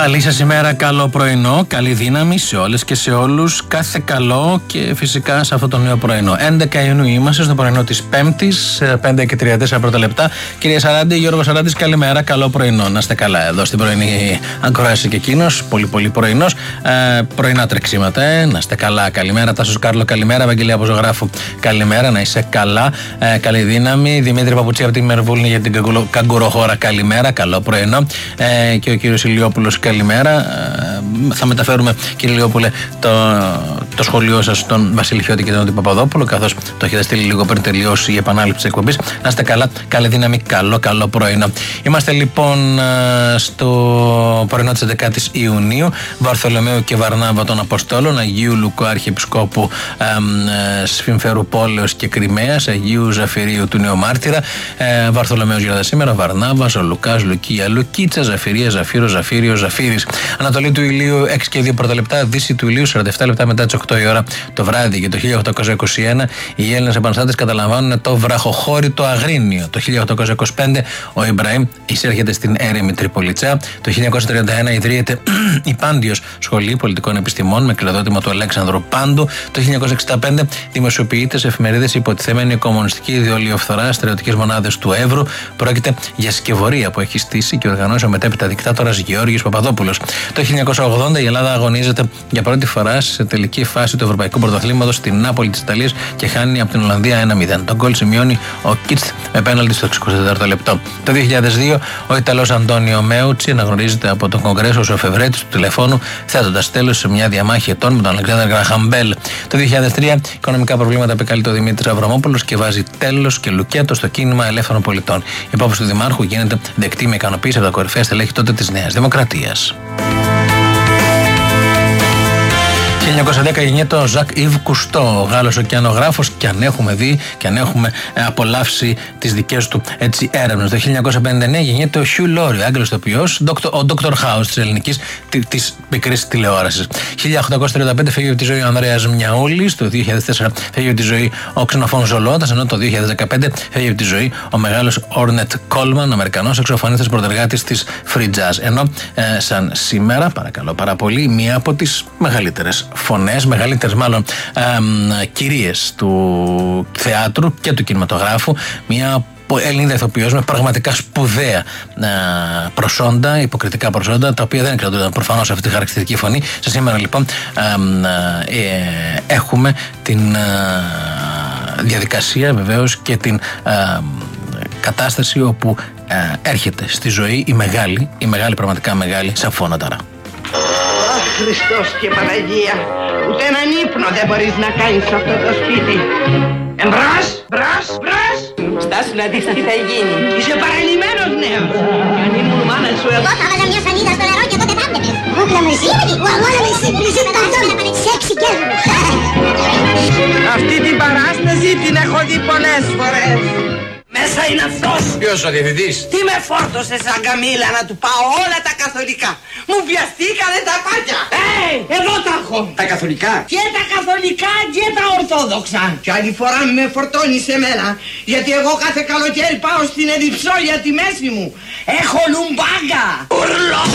Καλή σας ημέρα, καλό πρωινό, καλή δύναμη σε όλες και σε όλους, κάθε καλό και φυσικά σε αυτό το νέο πρωινό. 11 Ιουνίου είμαστε στο πρωινό της Πέμπτης, 5 και 34 πρώτα λεπτά. Κυρία Σαράντη, Γιώργο Σαράντης, καλημέρα, καλό πρωινό. Να είστε καλά εδώ στην πρωινή ακρόαση και εκείνος, πολύ πρωινός. Πρωινά τρεξίματα, να είστε καλά, καλημέρα. Τάσος Κάρλο, καλημέρα. Ευαγγελία Αποζογράφου, καλημέρα, να είσαι καλά. Καλή δύναμη. Δημήτρη Παπουτσί από τη Μερβούλνη για την Καγκουροχώρα, καλημέρα, καλό πρωινό. Και ο κύριος Ηλιόπουλος, καλημέρα. Θα μεταφέρουμε, κύριε Ηλιόπουλε, το σχολείο σας στον Βασίλη Χιώτη και τον Νότι Παπαδόπουλο, καθώς το έχετε στείλει λίγο πριν τελειώσει η επανάληψη της εκπομπής. Να είστε καλά, καλή δύναμη, καλό πρωινό. Είμαστε λοιπόν στο πρωινό της 11ης Ιουνίου, Βαρθολομαίου και Βαρνάβα των Αποστόλων, Αγίου Λουκού Αρχιεπισκόπου Σφυμφερού Πόλεως και Κριμαίας, Αγίου Ζαφυρίου του Νεομάρτυρα, Βαρθολομαίος Γιορτά σήμερα, Βαρνάβας, ο Λουκάς, Λουκία, Λουκίτσα, Ζαφυρία, Ζαφύρο, Ζαφύριο, Ζαφύρης. Ανατολή του ηλίου 6 και 2 πρώτα λεπτά, δύση του ηλίου 47 λεπτά μετά τις 8 η ώρα το βράδυ. Και το 1821 οι Έλληνες επαναστάτες καταλαμβάνουν το βραχοχώρητο Αγρίνιο. Το 1825 ο Ιμπραήμ εισέρχεται στην έρημη Τριπολιτσά. Το 1931 ιδρύεται η Πάντιος Σχολή Πολιτικών Επιστημών με κληροδότημα του Αλέξανδρου Πάντου. Το 1965 δημοσιοποιείται σε εφημερίδες υποτιθέμενη κομμουνιστική ιδεολειοφθορά στερεωτικές μονάδες του Εύρου. Πρόκειται για σκευωρία που έχει στήσει και οργανώσει ο μετέπειτα δικτάτορας Γεώργιος Παπαδόπουλος. Το 1980 η Ελλάδα αγωνίζεται για πρώτη φορά σε τελική φάση του Ευρωπαϊκού Πρωταθλήματος στην Νάπολη της Ιταλίας και χάνει από την Ολλανδία 1-0. Τον γκολ σημειώνει ο Κίτστ με πέναλτι στο 64ο λεπτό. Το 2002 ο Ιταλός Αντώνιο Μέουτσι αναγνωρίζεται από τον Κογκρέσο ως ο εφευρέτης του τηλεφώνου, θέτοντας τέλος σε μια διαμάχη ετών με τον Αλεξάνδρ Γκραχαμ Μπέλ. Το 2003 οικονομικά προβλήματα επικαλείται ο Δημήτρης Αβραμόπουλος και βάζει τέλος και λουκέτο στο κίνημα ελεύθερων πολιτών. Η υπόψη του Δημάρχου γίνεται δεκτή με ικανοποίηση από τα κορυφαία στελέχη τότε της Νέας Δημοκρατίας. 1910 γεννιέται ο Ζακ Ιβ Κουστό, ο Γάλλος ωκεανογράφος, και αν έχουμε δει και αν έχουμε απολαύσει τις δικές του έρευνες. Το 1959 γεννιέται ο Χιου Λόρι, Άγγλος ηθοποιός, ο Dr. House της ελληνικής της μικρής τηλεόρασης. 1835 φεύγει από τη ζωή ο Ανδρέας Μιαούλης, το 2004 φεύγει από τη ζωή ο Ξενοφών Ζολώτας, ενώ το 2015 φεύγει από τη ζωή ο μεγάλος Όρνετ Κόλμαν, Αμερικανός εξωφωνίστας πρωτεργάτης της Free Jazz. Ενώ σαν σήμερα, παρακαλώ πάρα πολύ, μία από τις μεγαλύτερες φωνές, μεγαλύτερες μάλλον κυρίες του θεάτρου και του κινηματογράφου, μια Ελληνίδα ηθοποιός με πραγματικά σπουδαία προσόντα, υποκριτικά προσόντα, τα οποία δεν κρατούνταν προφανώς αυτή τη χαρακτηριστική φωνή. Σε σήμερα λοιπόν έχουμε την διαδικασία βεβαίως και την κατάσταση όπου έρχεται στη ζωή η μεγάλη πραγματικά μεγάλη Σαμφώναταρα. Χριστός και Παναγία, ούτε έναν ύπνο δεν μπορείς να κάνεις σε αυτό το σπίτι. Εμπρός, μπρος. Στάσου να δεις τι θα γίνει. Είσαι παραλυμμένος νέος. Κι αν ήμουν μάνα σου εγώ θα βάζα μια σανίδα στο νερό και τότε πάντευες. Κούκλα με εσύ, ουαγόνα με εσύ, πλησί με καθόλου, σεξι και μου. Αυτή την παράσταση την έχω δει πολλές φορές. Μέσα είναι αυτός. Ποιος ο διευθυντής? Τι με φόρτωσε σαν καμήλα να του πάω όλα τα καθολικά. Μου πιαστήκανε τα πάτια. Εδώ τα έχω. Τα καθολικά? Και τα καθολικά και τα ορθόδοξα. Και άλλη φορά με φορτώνει σε μένα. Γιατί εγώ κάθε καλοκαίρι πάω στην Εδιψό για τη μέση μου. Έχω λουμπάγκα. Ουρλό.